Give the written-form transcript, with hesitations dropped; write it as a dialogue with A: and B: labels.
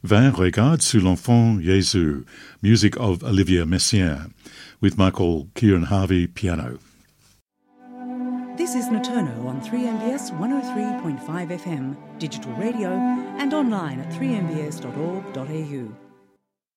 A: 20 regards sur l'enfant Jésus, music of Olivier Messiaen, with Michael Kieran Harvey piano.
B: This is Noturno on 3MBS 103.5 FM, digital radio and online at 3mbs.org.au.